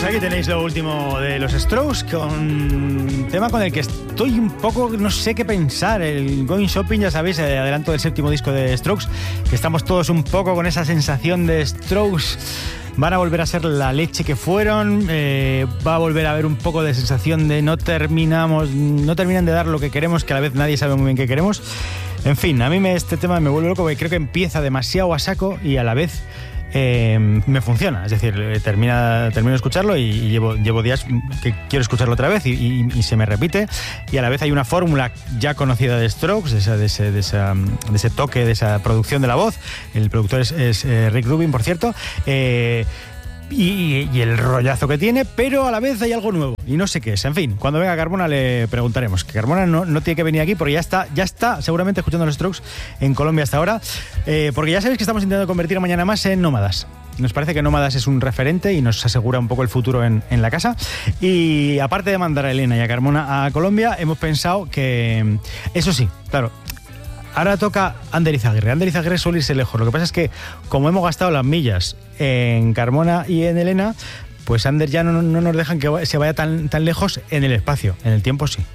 Pues aquí tenéis lo último de los Strokes, con un tema con el que estoy un poco, no sé qué pensar. El Going Shopping, ya sabéis, el adelanto del 7º disco de Strokes, que estamos todos un poco con esa sensación de Strokes. Van a volver a ser la leche que fueron, va a volver a haber un poco de sensación de no terminan de dar lo que queremos, que a la vez nadie sabe muy bien qué queremos. En fin, a mí este tema me vuelve loco porque creo que empieza demasiado a saco y a la vez me funciona. Es decir, termino de escucharlo y llevo días que quiero escucharlo otra vez y se me repite, y a la vez hay una fórmula ya conocida de Strokes, de ese toque, de esa producción de la voz. El productor es Rick Rubin, por cierto, y el rollazo que tiene, pero a la vez hay algo nuevo y no sé qué es. En fin, cuando venga Carmona le preguntaremos, que Carmona no tiene que venir aquí porque ya está seguramente escuchando los Strokes en Colombia hasta ahora, porque ya sabéis que estamos intentando convertir a Mañana Más en Nómadas. Nos parece que Nómadas es un referente y nos asegura un poco el futuro en la casa, y aparte de mandar a Elena y a Carmona a Colombia, hemos pensado que, eso sí, claro, ahora toca Ander Izaguirre. Ander Izaguirre suele irse lejos. Lo que pasa es que, como hemos gastado las millas en Carmona y en Elena, pues Ander ya no nos dejan que se vaya tan lejos en el espacio. En el tiempo sí.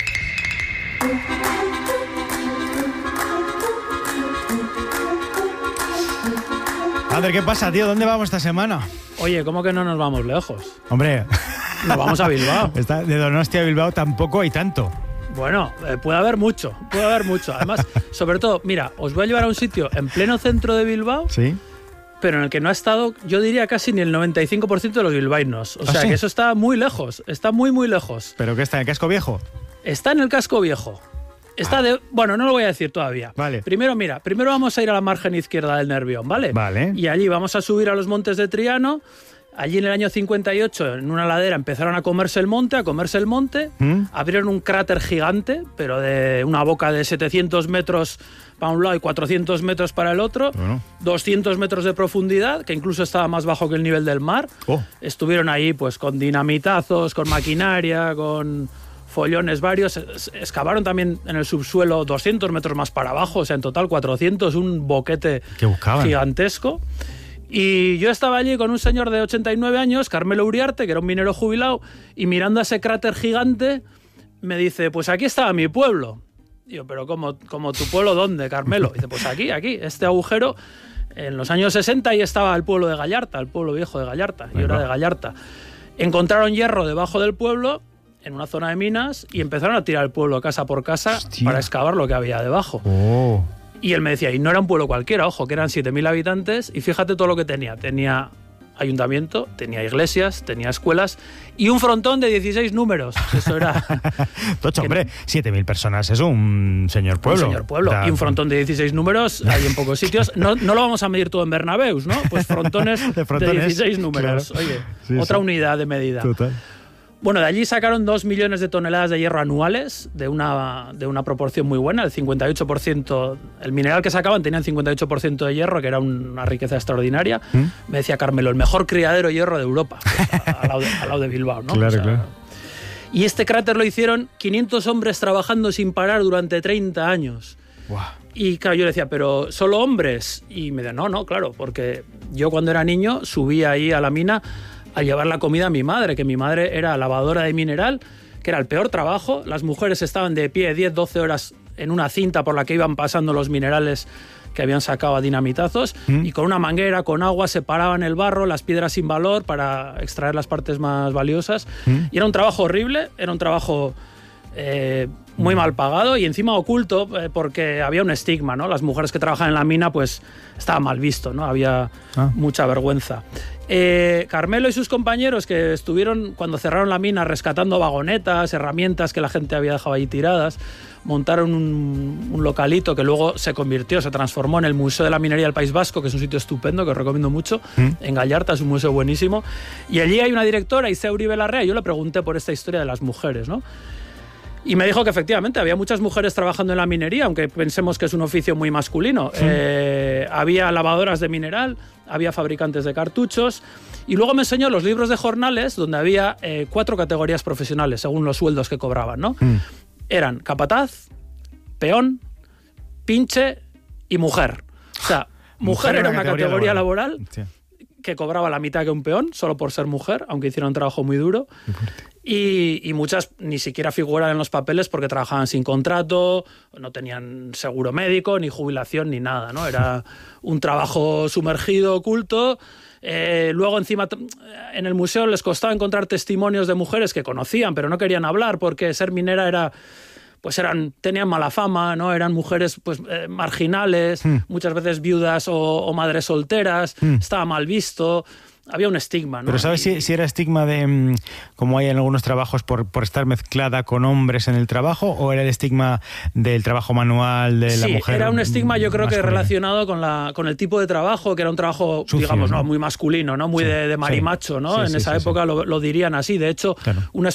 Ander, ¿qué pasa, tío? ¿Dónde vamos esta semana? Oye, ¿cómo que no nos vamos lejos? Hombre, nos vamos a Bilbao. De Donostia a Bilbao tampoco hay tanto. Bueno, puede haber mucho. Además, sobre todo, mira, os voy a llevar a un sitio en pleno centro de Bilbao, sí, pero en el que no ha estado, yo diría, casi ni el 95% de los bilbaínos. O sea, ¿sí? que eso está muy lejos, está muy, muy lejos. ¿Pero qué está, en el casco viejo? Está en el casco viejo. Está bueno, no lo voy a decir todavía. Vale. Primero vamos a ir a la margen izquierda del Nervión, ¿vale? Vale. Y allí vamos a subir a los montes de Triano. Allí en el año 58, en una ladera, empezaron a comerse el monte. Abrieron un cráter gigante, pero de una boca de 700 metros para un lado y 400 metros para el otro. Bueno. 200 metros de profundidad, que incluso estaba más bajo que el nivel del mar. Oh. Estuvieron ahí pues con dinamitazos, con maquinaria, con follones varios. Excavaron también en el subsuelo 200 metros más para abajo, o sea, en total 400, un boquete gigantesco. Y yo estaba allí con un señor de 89 años, Carmelo Uriarte, que era un minero jubilado, y mirando a ese cráter gigante me dice, pues aquí estaba mi pueblo. Y yo, pero ¿cómo tu pueblo dónde, Carmelo? Y dice, pues aquí, este agujero. En los años 60 ahí estaba el pueblo de Gallarta, el pueblo viejo de Gallarta, y era de Gallarta. Encontraron hierro debajo del pueblo, en una zona de minas, y empezaron a tirar el pueblo casa por casa. Hostia. Para excavar lo que había debajo. Oh. Y él me decía, y no era un pueblo cualquiera, ojo, que eran 7.000 habitantes, y fíjate todo lo que tenía. Tenía ayuntamiento, tenía iglesias, tenía escuelas y un frontón de 16 números. Eso era... Tocho, hombre, 7.000 personas es un señor pueblo. Un señor pueblo. Y un frontón de 16 números hay en pocos sitios. No lo vamos a medir todo en Bernabéus, ¿no? Pues frontones de 16 números. Claro. Oye, sí, otra unidad de medida. Total. Bueno, de allí sacaron 2 millones de toneladas de hierro anuales, de una proporción muy buena, el 58%. El mineral que sacaban tenía el 58% de hierro, que era una riqueza extraordinaria. Me decía Carmelo, el mejor criadero de hierro de Europa, al lado de Bilbao, ¿no? Claro, claro. Y este cráter lo hicieron 500 hombres trabajando sin parar durante 30 años. Wow. Y claro, yo le decía, ¿pero solo hombres? Y me decía, no, claro, porque yo cuando era niño subía ahí a la mina a llevar la comida a mi madre, que mi madre era lavadora de mineral, que era el peor trabajo. Las mujeres estaban de pie 10-12 horas en una cinta por la que iban pasando los minerales que habían sacado a dinamitazos, y con una manguera, con agua, separaban el barro, las piedras sin valor para extraer las partes más valiosas. Y era un trabajo horrible, era un trabajo muy mal pagado y encima oculto, porque había un estigma, ¿no? Las mujeres que trabajan en la mina pues estaba mal visto, ¿no? Había mucha vergüenza. Carmelo y sus compañeros, que estuvieron cuando cerraron la mina rescatando vagonetas, herramientas que la gente había dejado ahí tiradas, montaron un localito que luego se transformó en el Museo de la Minería del País Vasco, que es un sitio estupendo que os recomiendo mucho, en Gallarta, es un museo buenísimo. Y allí hay una directora, Ise Uribe Larrea, y yo le pregunté por esta historia de las mujeres, ¿no? Y me dijo que efectivamente había muchas mujeres trabajando en la minería, aunque pensemos que es un oficio muy masculino. Había lavadoras de mineral, había fabricantes de cartuchos, y luego me enseñó los libros de jornales donde había 4 categorías profesionales según los sueldos que cobraban, ¿no? Eran capataz, peón, pinche y mujer. O sea, mujer era una categoría laboral que cobraba la mitad que un peón, solo por ser mujer, aunque hiciera un trabajo muy duro. Y muchas ni siquiera figuran en los papeles porque trabajaban sin contrato, no tenían seguro médico, ni jubilación, ni nada, ¿no? Era un trabajo sumergido, oculto. Luego, encima, en el museo les costaba encontrar testimonios de mujeres que conocían, pero no querían hablar porque ser minera era... pues tenían mala fama, ¿no? Eran mujeres pues marginales, muchas veces viudas o madres solteras, estaba mal visto, había un estigma, ¿no? Pero ¿sabes si era estigma de, como hay en algunos trabajos, por estar mezclada con hombres en el trabajo, o era el estigma del trabajo manual de la mujer? Sí, era un estigma, yo creo masculina, que relacionado con el tipo de trabajo, que era un trabajo, sucio, digamos, ¿no? Muy masculino, ¿no? Muy de marimacho, ¿no? En esa época lo dirían así. De hecho, claro,